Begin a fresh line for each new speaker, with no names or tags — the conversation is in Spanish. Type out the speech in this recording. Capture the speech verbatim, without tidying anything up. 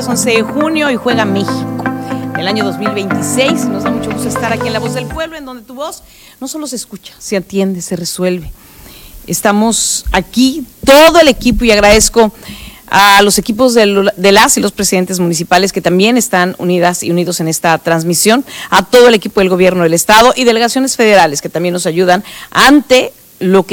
jueves once de junio y juega México el año dos mil veintiséis. Nos da mucho gusto estar aquí en La Voz del Pueblo, en donde tu voz no solo se escucha, se atiende, se resuelve. Estamos aquí, todo el equipo, y agradezco a los equipos de, de las y los presidentes municipales que también están unidas y unidos en esta transmisión, a todo el equipo del gobierno del estado y delegaciones federales que también nos ayudan ante lo que